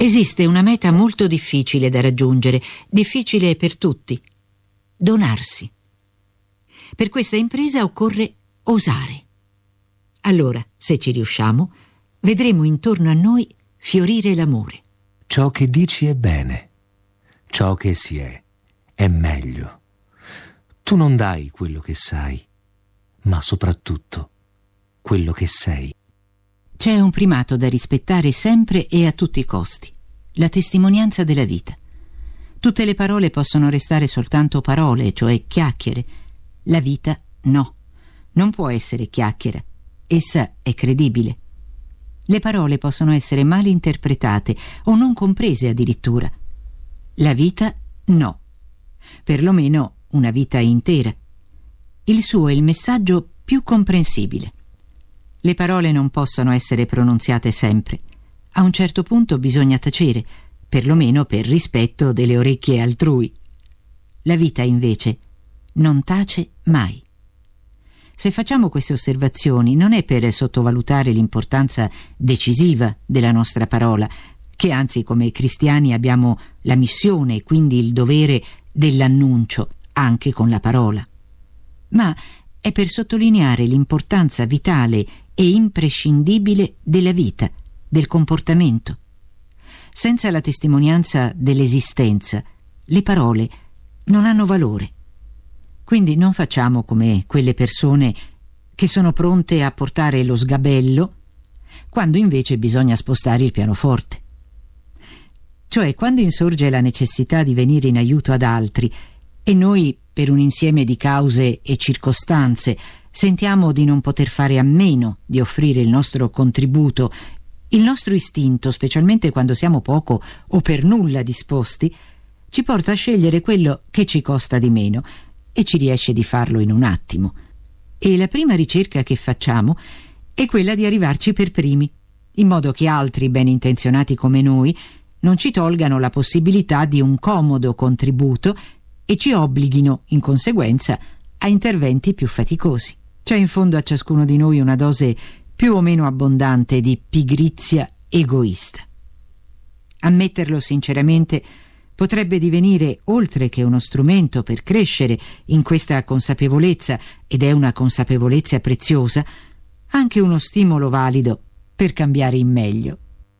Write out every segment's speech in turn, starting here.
Esiste una meta molto difficile da raggiungere, difficile per tutti: donarsi. Per questa impresa occorre osare. Allora, se ci riusciamo, vedremo intorno a noi fiorire l'amore. Ciò che dici è bene, ciò che si è meglio. Tu non dai quello che sai, ma soprattutto quello che sei. C'è un primato da rispettare sempre e a tutti i costi: la testimonianza della vita. Tutte le parole possono restare soltanto parole, cioè chiacchiere. La vita no, non può essere chiacchiera, essa è credibile. Le parole possono essere mal interpretate o non comprese addirittura. La vita no, perlomeno una vita intera. Il suo è il messaggio più comprensibile. Le parole non possono essere pronunziate sempre. A un certo punto bisogna tacere, perlomeno per rispetto delle orecchie altrui. La vita invece non tace mai. Se facciamo queste osservazioni non è per sottovalutare l'importanza decisiva della nostra parola, che anzi come cristiani abbiamo la missione e quindi il dovere dell'annuncio anche con la parola, ma è per sottolineare l'importanza vitale e imprescindibile della vita, del comportamento. Senza la testimonianza dell'esistenza, le parole non hanno valore. Quindi non facciamo come quelle persone che sono pronte a portare lo sgabello quando invece bisogna spostare il pianoforte. Cioè, quando insorge la necessità di venire in aiuto ad altri e noi, per un insieme di cause e circostanze, sentiamo di non poter fare a meno di offrire il nostro contributo, il nostro istinto, specialmente quando siamo poco o per nulla disposti, ci porta a scegliere quello che ci costa di meno e ci riesce di farlo in un attimo. E la prima ricerca che facciamo è quella di arrivarci per primi, in modo che altri ben intenzionati come noi non ci tolgano la possibilità di un comodo contributo e ci obblighino, in conseguenza, a interventi più faticosi. C'è in fondo a ciascuno di noi una dose più o meno abbondante di pigrizia egoista. Ammetterlo sinceramente potrebbe divenire, oltre che uno strumento per crescere in questa consapevolezza, ed è una consapevolezza preziosa, anche uno stimolo valido per cambiare in meglio.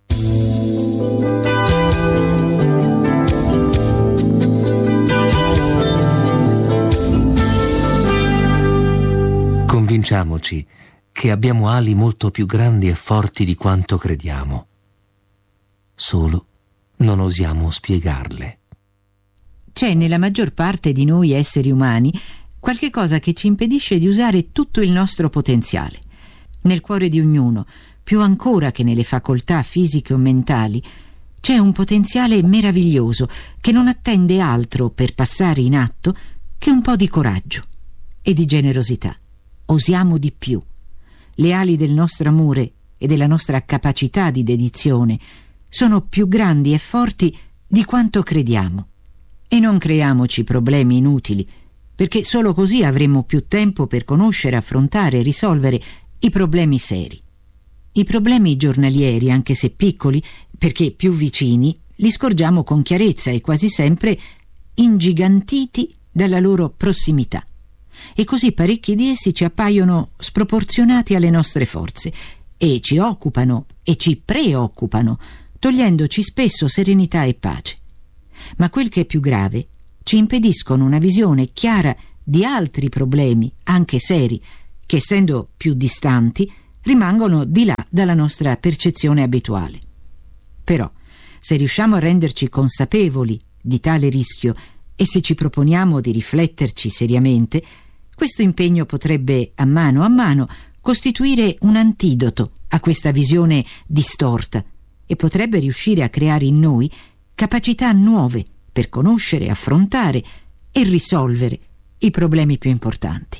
Convinciamoci che abbiamo ali molto più grandi e forti di quanto crediamo. Solo non osiamo spiegarle. C'è nella maggior parte di noi esseri umani qualche cosa che ci impedisce di usare tutto il nostro potenziale. Nel cuore di ognuno, più ancora che nelle facoltà fisiche o mentali, c'è un potenziale meraviglioso che non attende altro per passare in atto che un po' di coraggio e di generosità. Osiamo di più. Le ali del nostro amore e della nostra capacità di dedizione sono più grandi e forti di quanto crediamo. E non creiamoci problemi inutili, perché solo così avremo più tempo per conoscere, affrontare e risolvere i problemi seri. I problemi giornalieri, anche se piccoli, perché più vicini, li scorgiamo con chiarezza e quasi sempre ingigantiti dalla loro prossimità. E così parecchi di essi ci appaiono sproporzionati alle nostre forze e ci occupano e ci preoccupano, togliendoci spesso serenità e pace. Ma quel che è più grave, ci impediscono una visione chiara di altri problemi, anche seri, che essendo più distanti rimangono di là dalla nostra percezione abituale. Però, se riusciamo a renderci consapevoli di tale rischio e se ci proponiamo di rifletterci seriamente, questo impegno potrebbe a mano costituire un antidoto a questa visione distorta e potrebbe riuscire a creare in noi capacità nuove per conoscere, affrontare e risolvere i problemi più importanti.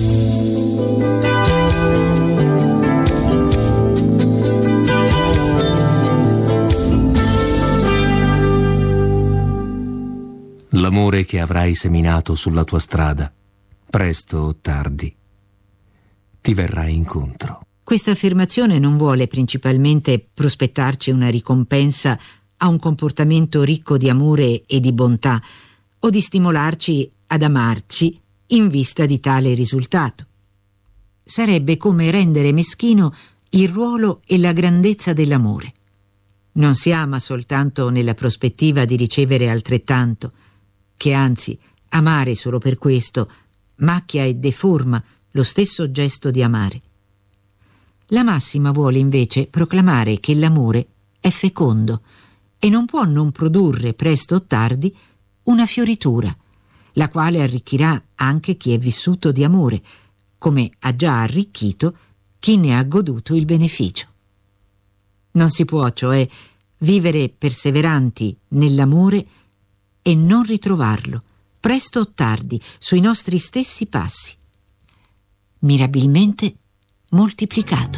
L'amore che avrai seminato sulla tua strada, presto o tardi, ti verrà incontro. Questa affermazione non vuole principalmente prospettarci una ricompensa a un comportamento ricco di amore e di bontà, o di stimolarci ad amarci in vista di tale risultato. Sarebbe come rendere meschino il ruolo e la grandezza dell'amore. Non si ama soltanto nella prospettiva di ricevere altrettanto, che anzi, amare solo per questo macchia e deforma lo stesso gesto di amare. La massima vuole invece proclamare che l'amore è fecondo e non può non produrre presto o tardi una fioritura, la quale arricchirà anche chi è vissuto di amore, come ha già arricchito chi ne ha goduto il beneficio. Non si può, cioè, vivere perseveranti nell'amore e non ritrovarlo, presto o tardi, sui nostri stessi passi, mirabilmente moltiplicato.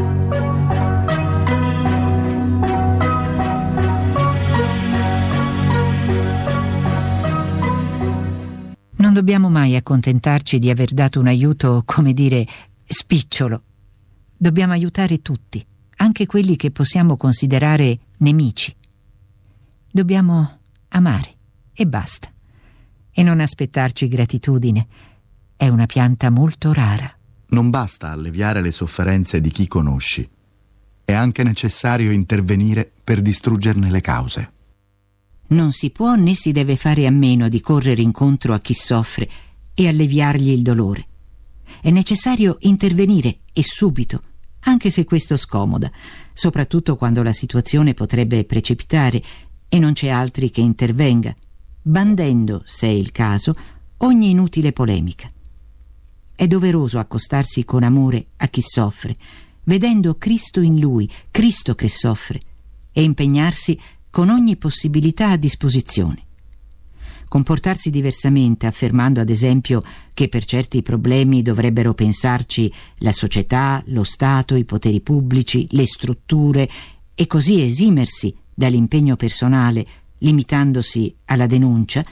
Non dobbiamo mai accontentarci di aver dato un aiuto, come dire, spicciolo. Dobbiamo aiutare tutti, anche quelli che possiamo considerare nemici. Dobbiamo amare e basta. E non aspettarci gratitudine. È una pianta molto rara. Non basta alleviare le sofferenze di chi conosci. È anche necessario intervenire per distruggerne le cause. Non si può né si deve fare a meno di correre incontro a chi soffre e alleviargli il dolore. È necessario intervenire e subito, anche se questo scomoda, soprattutto quando la situazione potrebbe precipitare e non c'è altri che intervenga, bandendo, se è il caso, ogni inutile polemica. È doveroso accostarsi con amore a chi soffre, vedendo Cristo in lui, Cristo che soffre, e impegnarsi con ogni possibilità a disposizione. Comportarsi diversamente, affermando ad esempio che per certi problemi dovrebbero pensarci la società, lo Stato, i poteri pubblici, le strutture, e così esimersi dall'impegno personale, limitandosi alla denuncia,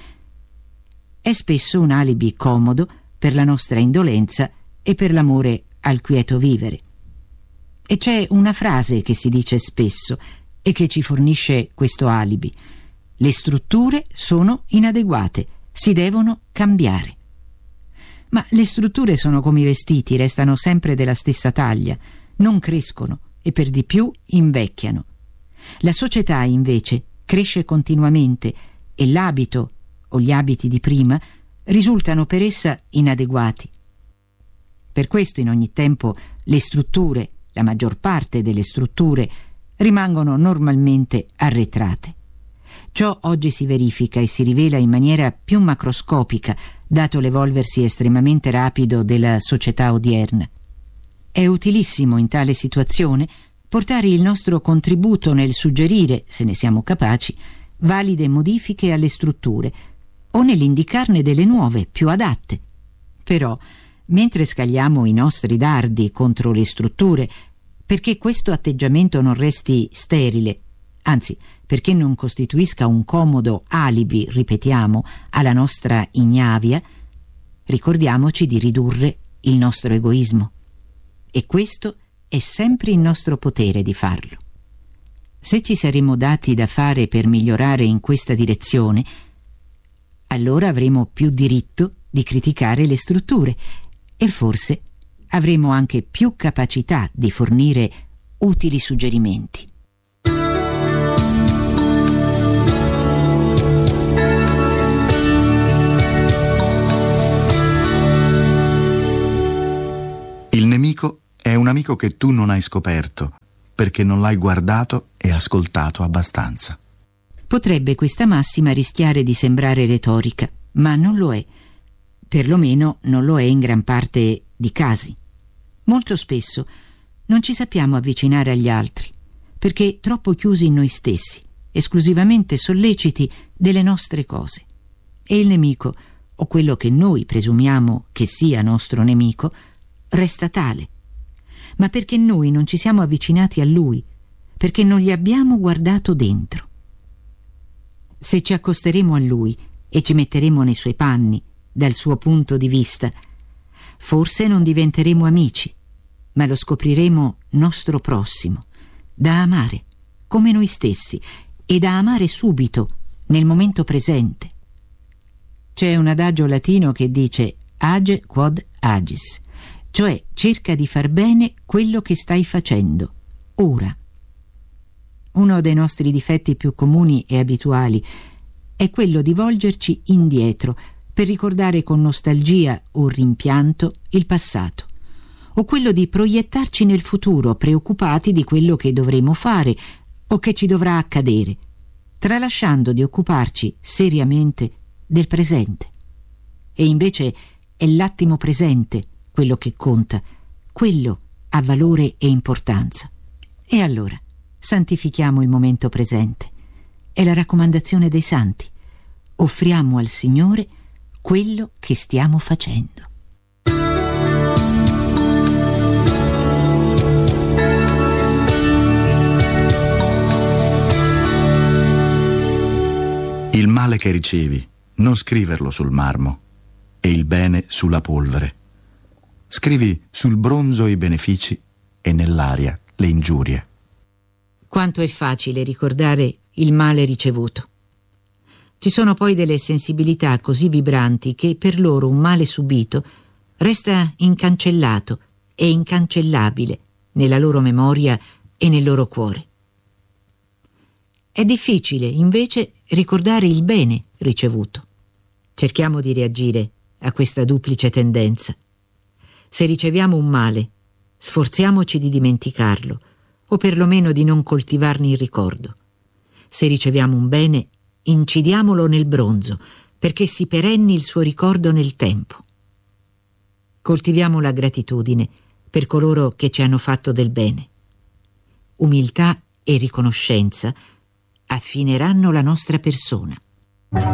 è spesso un alibi comodo per la nostra indolenza e per l'amore al quieto vivere. E c'è una frase che si dice spesso e che ci fornisce questo alibi: le strutture sono inadeguate, si devono cambiare. Ma le strutture sono come i vestiti, restano sempre della stessa taglia, non crescono e per di più invecchiano. La società invece cresce continuamente e l'abito o gli abiti di prima risultano per essa inadeguati. Per questo in ogni tempo le strutture, la maggior parte delle strutture, rimangono normalmente arretrate. Ciò oggi si verifica e si rivela in maniera più macroscopica, dato l'evolversi estremamente rapido della società odierna. È utilissimo in tale situazione portare il nostro contributo nel suggerire, se ne siamo capaci, valide modifiche alle strutture o nell'indicarne delle nuove, più adatte. Però, mentre scagliamo i nostri dardi contro le strutture, perché questo atteggiamento non resti sterile, anzi, perché non costituisca un comodo alibi, ripetiamo, alla nostra ignavia, ricordiamoci di ridurre il nostro egoismo. E questo è sempre in nostro potere di farlo. Se ci saremo dati da fare per migliorare in questa direzione, allora avremo più diritto di criticare le strutture e forse avremo anche più capacità di fornire utili suggerimenti. Il nemico è un amico che tu non hai scoperto, perché non l'hai guardato e ascoltato abbastanza. Potrebbe questa massima rischiare di sembrare retorica, ma non lo è. Perlomeno non lo è in gran parte di casi. Molto spesso non ci sappiamo avvicinare agli altri, perché troppo chiusi in noi stessi, esclusivamente solleciti delle nostre cose. E il nemico, o quello che noi presumiamo che sia nostro nemico, resta tale. Ma perché noi non ci siamo avvicinati a lui, perché non gli abbiamo guardato dentro. Se ci accosteremo a lui e ci metteremo nei suoi panni, dal suo punto di vista, forse non diventeremo amici, ma lo scopriremo nostro prossimo, da amare, come noi stessi, e da amare subito, nel momento presente. C'è un adagio latino che dice age quod agis, cioè cerca di far bene quello che stai facendo, ora. Uno dei nostri difetti più comuni e abituali è quello di volgerci indietro per ricordare con nostalgia o rimpianto il passato, o quello di proiettarci nel futuro preoccupati di quello che dovremo fare o che ci dovrà accadere, tralasciando di occuparci seriamente del presente. E invece è l'attimo presente quello che conta, quello ha valore e importanza. E allora santifichiamo il momento presente. È la raccomandazione dei santi. Offriamo al Signore quello che stiamo facendo. Il male che ricevi, non scriverlo sul marmo, e il bene sulla polvere. Scrivi sul bronzo i benefici e nell'aria le ingiurie. Quanto è facile ricordare il male ricevuto. Ci sono poi delle sensibilità così vibranti che per loro un male subito resta incancellato e incancellabile nella loro memoria e nel loro cuore. È difficile, invece, ricordare il bene ricevuto. Cerchiamo di reagire a questa duplice tendenza. Se riceviamo un male, sforziamoci di dimenticarlo, o perlomeno di non coltivarne il ricordo. Se riceviamo un bene, incidiamolo nel bronzo, perché si perenni il suo ricordo nel tempo. Coltiviamo la gratitudine per coloro che ci hanno fatto del bene. Umiltà e riconoscenza affineranno la nostra persona.